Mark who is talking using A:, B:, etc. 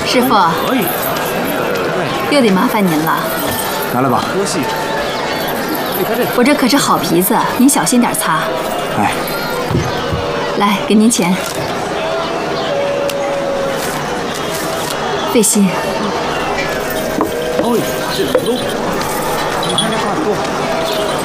A: 师傅，又得麻烦您了。
B: 拿来吧。
C: 多细致。你看这，
A: 我这可是好皮子，您小心点擦。
B: 哎，
A: 来，给您钱。费心。
C: 哎，这不多。你看这画多。